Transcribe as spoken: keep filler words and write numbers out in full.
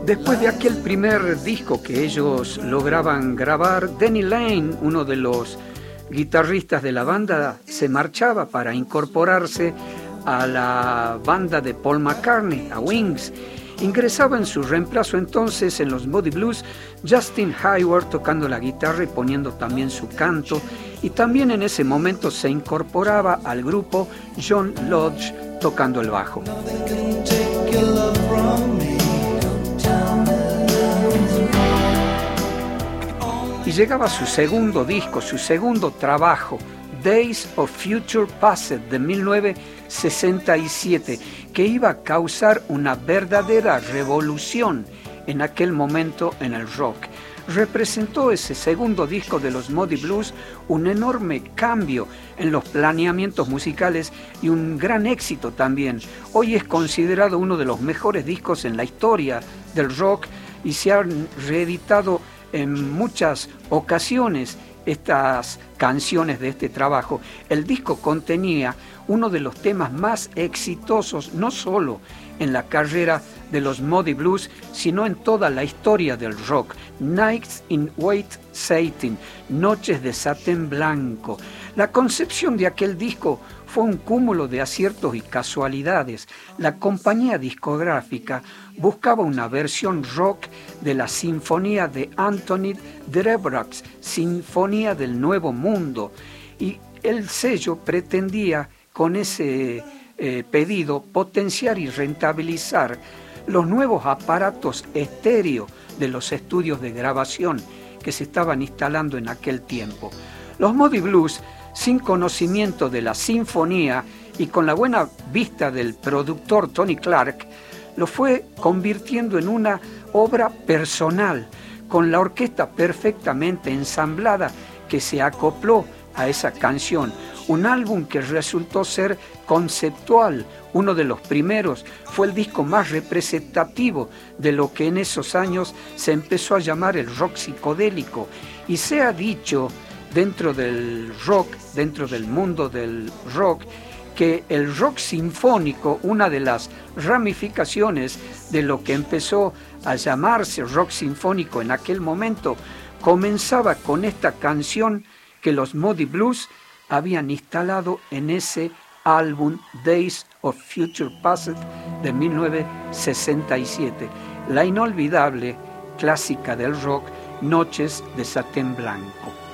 Después de aquel primer disco que ellos lograban grabar, Denny Laine, uno de los guitarristas de la banda, se marchaba para incorporarse a la banda de Paul McCartney, a Wings. Ingresaba en su reemplazo entonces en los Moody Blues Justin Hayward tocando la guitarra y poniendo también su canto, y también en ese momento se incorporaba al grupo John Lodge tocando el bajo. Y llegaba su segundo disco, su segundo trabajo, Days of Future Past, de mil novecientos sesenta y siete, que iba a causar una verdadera revolución en aquel momento en el rock. Representó ese segundo disco de los Moody Blues un enorme cambio en los planeamientos musicales y un gran éxito también. Hoy es considerado uno de los mejores discos en la historia del rock y se han reeditado en muchas ocasiones estas canciones de este trabajo. El disco contenía uno de los temas más exitosos, no solo en la carrera de los Moody Blues, sino en toda la historia del rock. Nights in White Satin, Noches de Satén Blanco. La concepción de aquel disco fue un cúmulo de aciertos y casualidades. La compañía discográfica buscaba una versión rock de la sinfonía de Anthony Dvorak, Sinfonía del Nuevo Mundo, y el sello pretendía con ese eh, pedido potenciar y rentabilizar los nuevos aparatos estéreo de los estudios de grabación que se estaban instalando en aquel tiempo. Los Moody Blues, sin conocimiento de la sinfonía y con la buena vista del productor Tony Clark, lo fue convirtiendo en una obra personal, con la orquesta perfectamente ensamblada que se acopló a esa canción. Un álbum que resultó ser conceptual, uno de los primeros, fue el disco más representativo de lo que en esos años se empezó a llamar el rock psicodélico. Y se ha dicho dentro del rock, dentro del mundo del rock, que el rock sinfónico, una de las ramificaciones de lo que empezó a llamarse rock sinfónico en aquel momento, comenzaba con esta canción que los Moody Blues habían instalado en ese álbum Days of Future Past de mil novecientos sesenta y siete, la inolvidable clásica del rock, Noches de Satén Blanco.